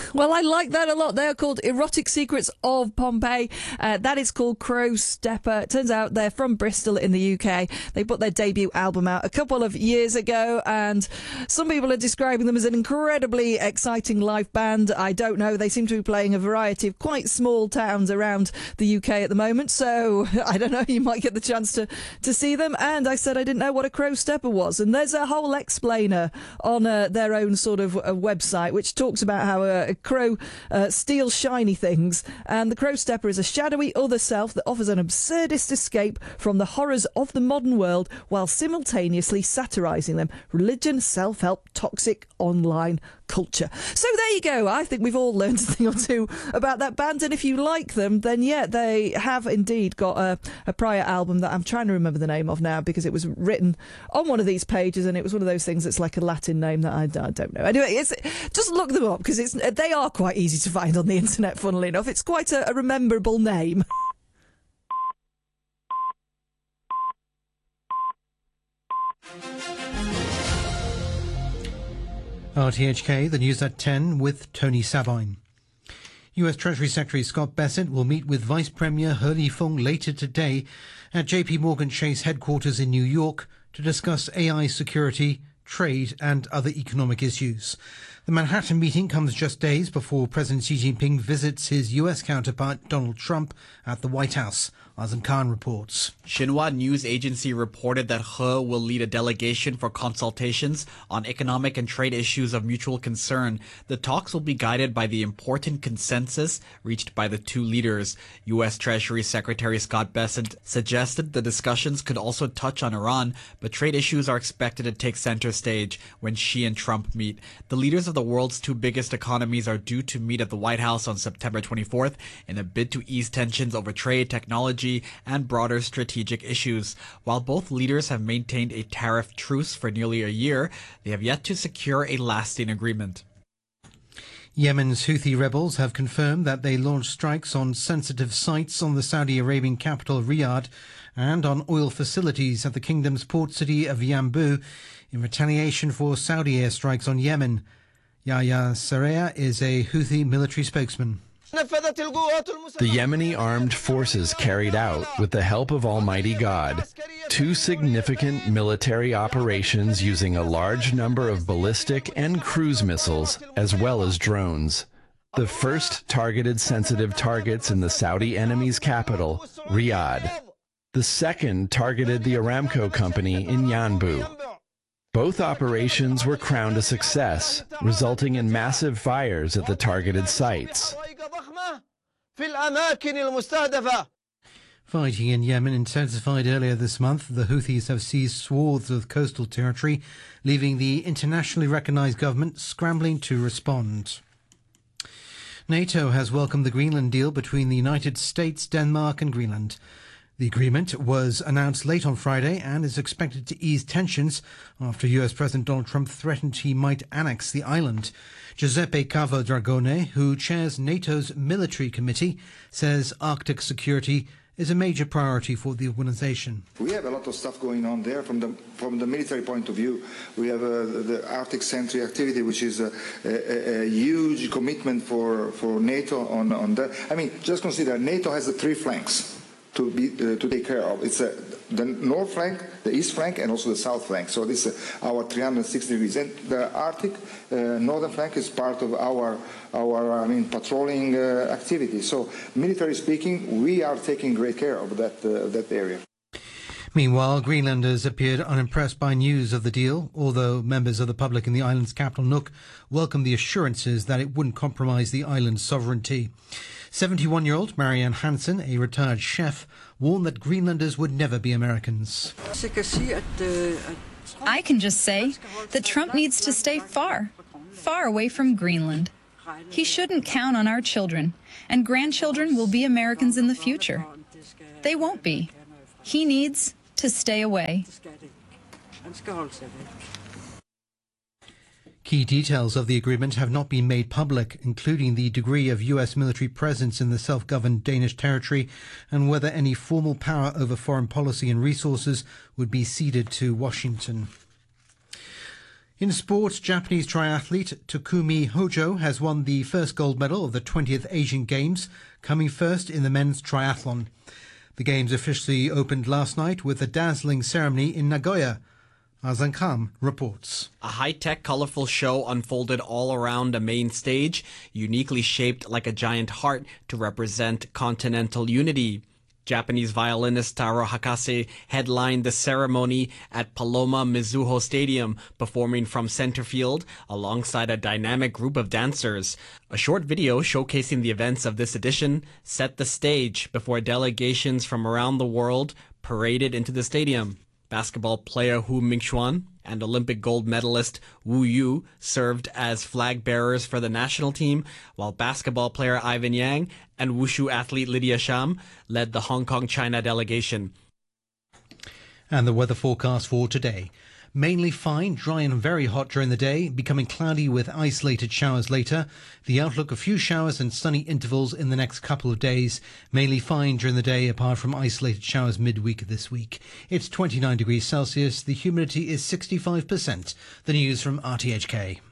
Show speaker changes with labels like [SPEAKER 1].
[SPEAKER 1] Well, I like that a lot. They are called Erotic Secrets of Pompeii. That is called Crow Stepper. It turns out they're from Bristol in the UK. They put their debut album out a couple of years ago, and some people are describing them as an incredibly exciting live band. I don't know. They seem to be playing a variety of quite small towns around the UK at the moment, so I don't know. You might get the chance to see them. And I said I didn't know what a Crow Stepper was, and there's a whole explainer on their own sort of website which talks about how a crow steals shiny things, and the Crow Stepper is a shadowy other self that offers an absurdist escape from the horrors of the modern world while simultaneously satirising them. Religion, self-help, toxic online culture. So there you go. I think we've all learned a thing or two about that band, and if you like them, then yeah, they have indeed got a prior album that I'm trying to remember the name of now because it was written on one of these pages, and it was one of those things that's like a Latin name that I don't know. Anyway, just look them up because they are quite easy to find on the internet, funnily enough. It's quite a rememberable name.
[SPEAKER 2] RTHK, the news at 10 with Tony Sabine. US Treasury Secretary Scott Bessent will meet with Vice Premier He Lifeng later today at JP Morgan Chase headquarters in New York to discuss AI security, trade and other economic issues. The Manhattan meeting comes just days before President Xi Jinping visits his US counterpart Donald Trump at the White House. Azam Khan reports.
[SPEAKER 3] Xinhua News Agency reported that He will lead a delegation for consultations on economic and trade issues of mutual concern. The talks will be guided by the important consensus reached by the two leaders. U.S. Treasury Secretary Scott Bessent suggested the discussions could also touch on Iran, but trade issues are expected to take center stage when Xi and Trump meet. The leaders of the world's two biggest economies are due to meet at the White House on September 24th in a bid to ease tensions over trade, technology, and broader strategic issues. While both leaders have maintained a tariff truce for nearly a year, they have yet to secure a lasting agreement.
[SPEAKER 2] Yemen's Houthi rebels have confirmed that they launched strikes on sensitive sites on the Saudi Arabian capital Riyadh and on oil facilities at the kingdom's port city of Yanbu in retaliation for Saudi airstrikes on Yemen. Yahya Saraya is a Houthi military spokesman.
[SPEAKER 4] The Yemeni armed forces carried out, with the help of Almighty God, two significant military operations using a large number of ballistic and cruise missiles, as well as drones. The first targeted sensitive targets in the Saudi enemy's capital, Riyadh. The second targeted the Aramco company in Yanbu. Both operations were crowned a success, resulting in massive fires at the targeted sites.
[SPEAKER 2] Fighting in Yemen intensified earlier this month. The Houthis have seized swaths of coastal territory, leaving the internationally recognized government scrambling to respond. NATO has welcomed the Greenland deal between the United States, Denmark and Greenland. The agreement was announced late on Friday and is expected to ease tensions after US President Donald Trump threatened he might annex the island. Giuseppe Cavo Dragone, who chairs NATO's military committee, says Arctic security is a major priority for the organization.
[SPEAKER 5] We have a lot of stuff going on there from the military point of view. We have the Arctic Sentry activity, which is a huge commitment for NATO on that. I mean, just consider NATO has the three flanks to take care of. It's the north flank, the east flank, and also the south flank. So this is our 360 degrees. And the Arctic northern flank is part of our patrolling activity. So military speaking, we are taking great care of that area.
[SPEAKER 2] Meanwhile, Greenlanders appeared unimpressed by news of the deal, although members of the public in the island's capital, Nuuk, welcomed the assurances that it wouldn't compromise the island's sovereignty. 71-year-old Marianne Hansen, a retired chef, warned that Greenlanders would never be Americans.
[SPEAKER 6] I can just say that Trump needs to stay far away from Greenland. He shouldn't count on our children, and grandchildren will be Americans in the future. They won't be. He needs to stay away.
[SPEAKER 2] Key details of the agreement have not been made public, including the degree of US military presence in the self-governed Danish territory and whether any formal power over foreign policy and resources would be ceded to Washington. In sports, Japanese triathlete Takumi Hojo has won the first gold medal of the 20th Asian Games, coming first in the men's triathlon. The Games officially opened last night with a dazzling ceremony in Nagoya. Azan Khan reports.
[SPEAKER 7] A high-tech, colorful show unfolded all around a main stage, uniquely shaped like a giant heart to represent continental unity. Japanese violinist Taro Hakase headlined the ceremony at Paloma Mizuho Stadium, performing from center field alongside a dynamic group of dancers. A short video showcasing the events of this edition set the stage before delegations from around the world paraded into the stadium. Basketball player Hu Mingxuan and Olympic gold medalist Wu Yu served as flag bearers for the national team, while basketball player Ivan Yang and wushu athlete Lydia Sham led the Hong Kong-China delegation.
[SPEAKER 2] And the weather forecast for today. Mainly fine, dry and very hot during the day, becoming cloudy with isolated showers later. The outlook, a few showers and sunny intervals in the next couple of days. Mainly fine during the day, apart from isolated showers midweek this week. It's 29 degrees Celsius. The humidity is 65%. The news from RTHK.